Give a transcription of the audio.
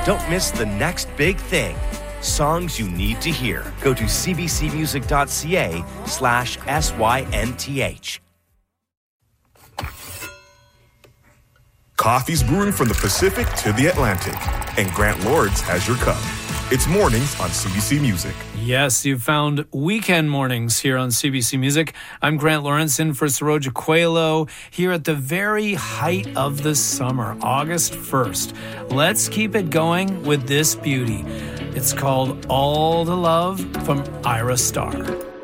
Don't miss the next big thing. Songs you need to hear. Go to cbcmusic.ca/SYNTH. Coffee's brewing from the Pacific to the Atlantic, and Grant Lawrence has your cup. It's mornings on CBC Music. Yes, you've found weekend mornings here on CBC Music. I'm Grant Lawrence in for Saroja Coelho here at the very height of the summer, August 1st. Let's keep it going with this beauty. It's called All the Love from Ira Starr.